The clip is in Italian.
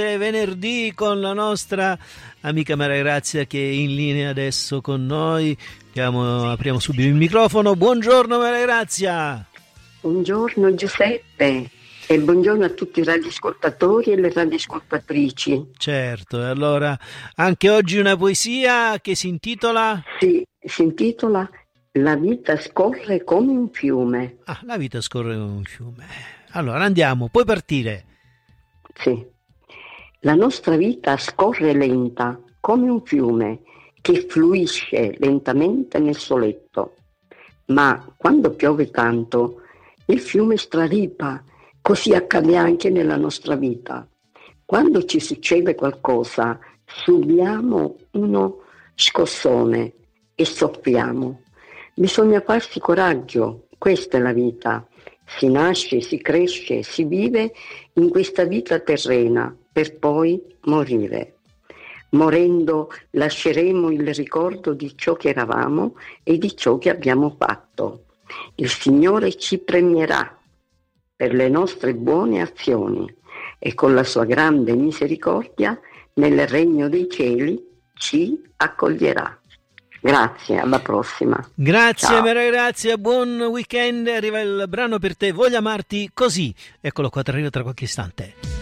Venerdì con la nostra amica Maria Grazia che è in linea adesso con noi. Apriamo subito il microfono. Buongiorno Maria Grazia. Buongiorno Giuseppe e buongiorno a tutti i radioascoltatori e le radioascoltatrici. Certo, e allora anche oggi una poesia che si intitola? Sì, si intitola La vita scorre come un fiume. Ah, la vita scorre come un fiume. Allora andiamo, puoi partire. Sì. La nostra vita scorre lenta come un fiume che fluisce lentamente nel suo letto. Ma quando piove tanto, il fiume straripa. Così accade anche nella nostra vita. Quando ci succede qualcosa, subiamo uno scossone e soffriamo. Bisogna farsi coraggio, questa è la vita. Si nasce, si cresce, si vive in questa vita terrena per poi morire. Morendo lasceremo il ricordo di ciò che eravamo e di ciò che abbiamo fatto. Il Signore ci premierà per le nostre buone azioni e con la sua grande misericordia nel regno dei cieli ci accoglierà. Grazie, alla prossima. Grazie, Ciao. Maria Grazia, buon weekend. Arriva il brano per te, Voglio amarti così. Eccolo qua, arriva tra qualche istante.